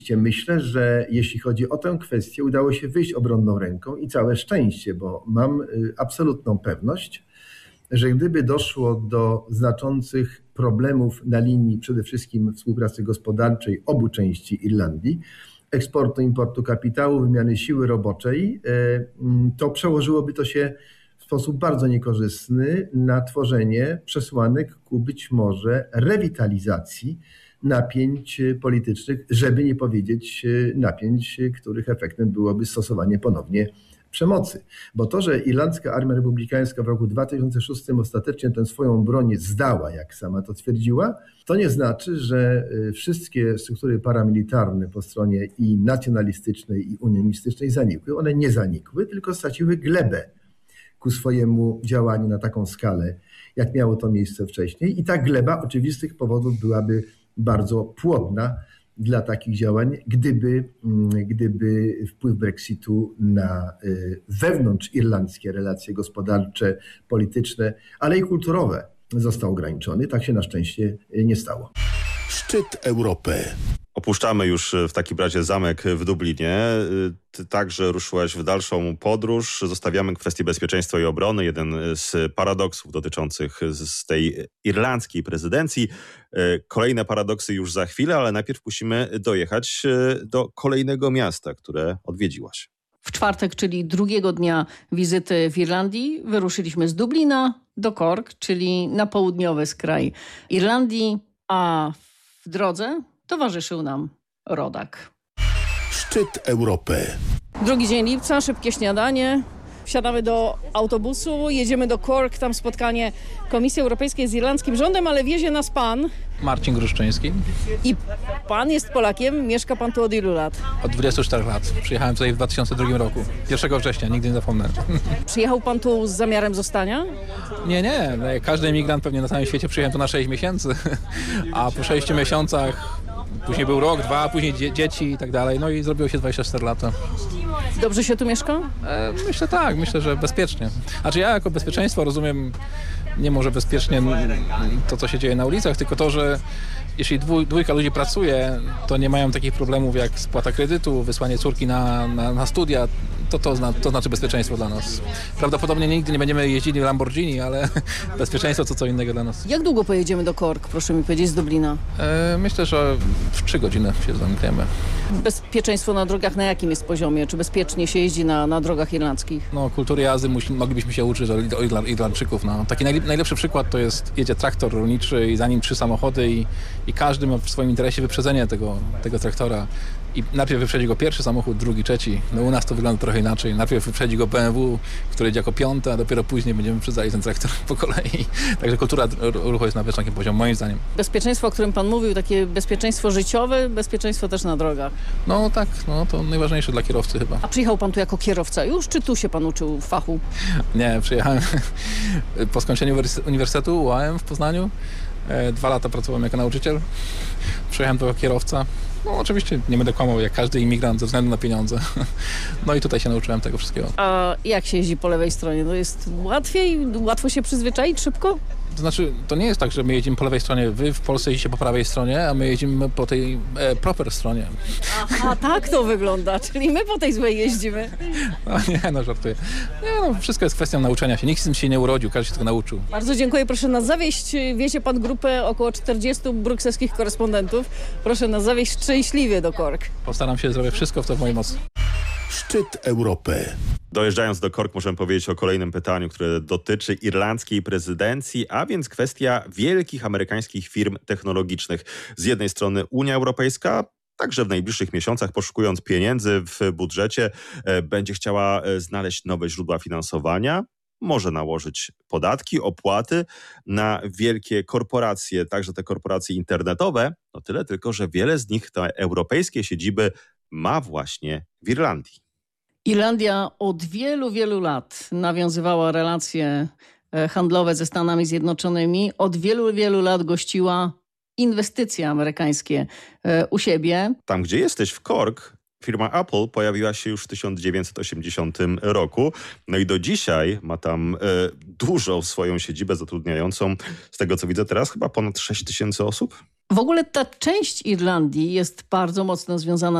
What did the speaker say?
Myślę, że jeśli chodzi o tę kwestię, udało się wyjść obronną ręką i całe szczęście, bo mam absolutną pewność, że gdyby doszło do znaczących problemów na linii przede wszystkim współpracy gospodarczej obu części Irlandii, eksportu, importu kapitału, wymiany siły roboczej, to przełożyłoby to się w sposób bardzo niekorzystny na tworzenie przesłanek ku być może rewitalizacji napięć politycznych, żeby nie powiedzieć napięć, których efektem byłoby stosowanie ponownie przemocy. Bo to, że Irlandzka Armia Republikańska w roku 2006 ostatecznie tę swoją broń zdała, jak sama to twierdziła, to nie znaczy, że wszystkie struktury paramilitarne po stronie i nacjonalistycznej, i unionistycznej zanikły. One nie zanikły, tylko straciły glebę ku swojemu działaniu na taką skalę, jak miało to miejsce wcześniej. I ta gleba oczywistych powodów byłaby bardzo płodna dla takich działań, gdyby wpływ Brexitu na wewnątrzirlandzkie relacje gospodarcze, polityczne, ale i kulturowe został ograniczony. Tak się na szczęście nie stało. Szczyt Europy. Opuszczamy już w takim razie zamek w Dublinie. Ty także ruszyłaś w dalszą podróż. Zostawiamy kwestię bezpieczeństwa i obrony. Jeden z paradoksów dotyczących z tej irlandzkiej prezydencji. Kolejne paradoksy już za chwilę, ale najpierw musimy dojechać do kolejnego miasta, które odwiedziłaś. W czwartek, czyli drugiego dnia wizyty w Irlandii, wyruszyliśmy z Dublina do Cork, czyli na południowy skraj Irlandii, a w drodze towarzyszył nam rodak. Szczyt Europy. Drugi dzień lipca, szybkie śniadanie. Wsiadamy do autobusu, jedziemy do Cork, tam spotkanie Komisji Europejskiej z irlandzkim rządem, ale wiezie nas pan. Marcin Gruszczyński. I pan jest Polakiem, mieszka pan tu od ilu lat? Od 24 lat. Przyjechałem tutaj w 2002 roku. 1 września, nigdy nie zapomnę. Przyjechał pan tu z zamiarem zostania? Nie. Każdy emigrant pewnie na całym świecie przyjechał tu na 6 miesięcy. A po 6 miesiącach później był rok, 2, później dzieci i tak dalej. No i zrobiło się 24 lata. Dobrze się tu mieszka? Myślę tak, myślę, że bezpiecznie. Znaczy ja jako bezpieczeństwo rozumiem nie może bezpiecznie to, co się dzieje na ulicach, tylko to, że jeśli dwójka ludzi pracuje, to nie mają takich problemów jak spłata kredytu, wysłanie córki na studia. To znaczy bezpieczeństwo dla nas. Prawdopodobnie nigdy nie będziemy jeździli w Lamborghini, ale bezpieczeństwo to co innego dla nas. Jak długo pojedziemy do Cork, proszę mi powiedzieć, z Dublina? Myślę, że w 3 godziny się zamkniemy. Bezpieczeństwo na drogach na jakim jest poziomie? Czy bezpiecznie się jeździ na drogach irlandzkich? No, kultury jazdy moglibyśmy się uczyć od Irlandczyków. No. Taki najlepszy przykład to jest, jedzie traktor rolniczy i za nim 3 samochody i każdy ma w swoim interesie wyprzedzenie tego traktora. I najpierw wyprzedzi go pierwszy samochód, drugi, trzeci. No u nas to wygląda trochę inaczej. Najpierw wyprzedzi go BMW, który jedzie jako 5, a dopiero później będziemy wyprzedzali ten traktor po kolei. Także kultura ruchu jest na wysokim poziomie, moim zdaniem. Bezpieczeństwo, o którym pan mówił, takie bezpieczeństwo życiowe, bezpieczeństwo też na drogach. No tak, to najważniejsze dla kierowcy chyba. A przyjechał pan tu jako kierowca już, czy tu się pan uczył fachu? Nie, przyjechałem po skończeniu Uniwersytetu UAM w Poznaniu. 2 lata pracowałem jako nauczyciel. Przyjechałem tu jako kierowca. No oczywiście nie będę kłamał jak każdy imigrant ze względu na pieniądze. No i tutaj się nauczyłem tego wszystkiego. A jak się jeździ po lewej stronie? To jest łatwiej? Łatwo się przyzwyczaić szybko? To znaczy, to nie jest tak, że my jedziemy po lewej stronie, wy w Polsce jeździcie po prawej stronie, a my jedziemy po tej proper stronie. Aha, tak to wygląda, czyli my po tej złej jeździmy. No żartuję. Wszystko jest kwestią nauczenia się. Nikt z tym się nie urodził, każdy się tego nauczył. Bardzo dziękuję, proszę nas zawieźć. Wiezie pan grupę około 40 brukselskich korespondentów. Proszę nas zawieźć szczęśliwie do Cork. Postaram się, zrobię wszystko, w mojej mocy. Szczyt Europy. Dojeżdżając do Cork możemy powiedzieć o kolejnym pytaniu, które dotyczy irlandzkiej prezydencji, a więc kwestia wielkich amerykańskich firm technologicznych. Z jednej strony Unia Europejska, także w najbliższych miesiącach poszukując pieniędzy w budżecie, będzie chciała znaleźć nowe źródła finansowania. Może nałożyć podatki, opłaty na wielkie korporacje, także te korporacje internetowe. No tyle tylko, że wiele z nich, te europejskie siedziby, ma właśnie w Irlandii. Irlandia od wielu, wielu lat nawiązywała relacje handlowe ze Stanami Zjednoczonymi. Od wielu, wielu lat gościła inwestycje amerykańskie u siebie. Tam, gdzie jesteś, w Cork, firma Apple pojawiła się już w 1980 roku. No i do dzisiaj ma tam dużą swoją siedzibę zatrudniającą, z tego co widzę teraz, chyba ponad 6 000 osób. W ogóle ta część Irlandii jest bardzo mocno związana